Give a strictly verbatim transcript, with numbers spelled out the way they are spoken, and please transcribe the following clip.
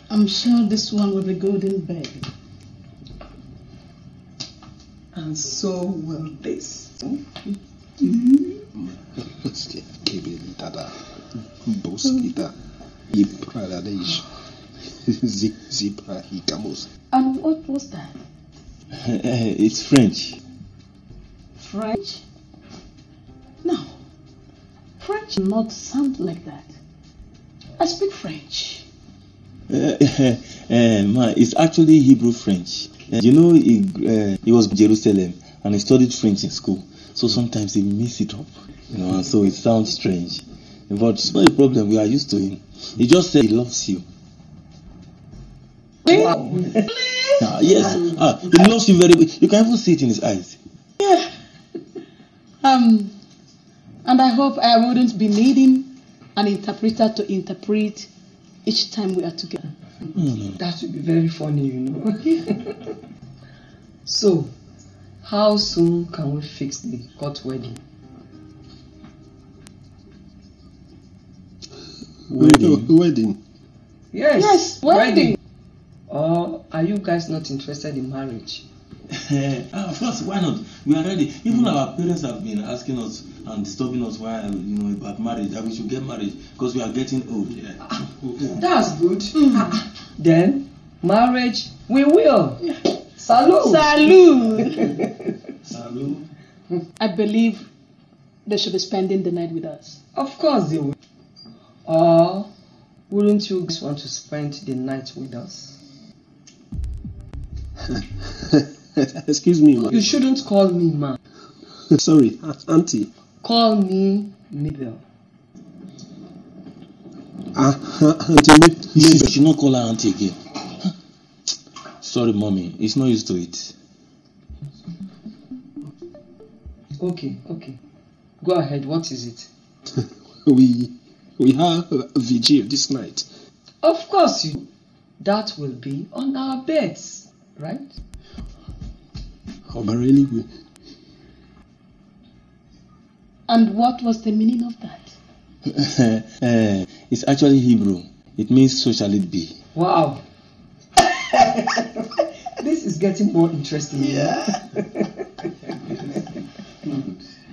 I'm sure this one will be good in bed. And so will this. And what was that? It's French. French? No. French does not sound like that. I speak French. Uh, uh, ma, it's actually Hebrew French. Uh, you know, he, uh, he was in Jerusalem and he studied French in school. So sometimes he mix it up, you know, and so it sounds strange. But it's not a problem. We are used to him. He just said he loves you. Wow. Ah, yes, ah, he loves you very much. You can even see it in his eyes. Yeah. Um, and I hope I wouldn't be needing an interpreter to interpret each time we are together. Mm. That would be very funny, you know. So, how soon can we fix the court wedding? Wedding. Wedding. Yes, Yes, wedding. Or are you guys not interested in marriage? Ah, of course, why not? We are ready. Even our parents have been asking us and disturbing us why, you know, about marriage, that we should get married because we are getting old. Yeah. That's good. Mm. Then, marriage, we will. Salute. Salute. Salud. I believe they should be spending the night with us. Of course they will. Or wouldn't you guys want to spend the night with us? Excuse me, ma. You shouldn't call me ma. Sorry, auntie. Call me Mabel. Ah, uh, auntie, maybe. You should not call her auntie again. Sorry, mommy. It's not used to it. Okay, okay. Go ahead. What is it? we we have a vigil this night. Of course, you. That will be on our beds, right? Oh, but really, we. And what was the meaning of that? uh, it's actually Hebrew. It means so shall it be. Wow. This is getting more interesting. Yeah.